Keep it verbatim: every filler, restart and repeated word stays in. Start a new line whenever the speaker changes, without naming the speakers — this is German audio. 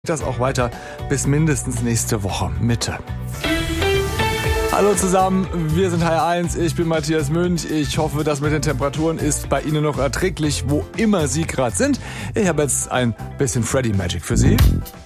Das auch weiter bis mindestens nächste Woche Mitte. Hallo zusammen, wir sind H R eins, ich bin Matthias Münch. Ich hoffe, das mit den Temperaturen ist bei Ihnen noch erträglich, wo immer Sie gerade sind. Ich habe jetzt ein bisschen Freddy Magic für Sie.